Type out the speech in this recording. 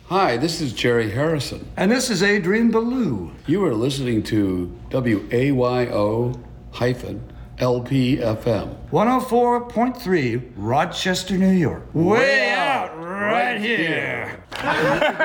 Hi, this is Jerry Harrison. And this is Adrian Ballou. You are listening to WAYO-LPFM. 104.3, Rochester, New York. Way out right here.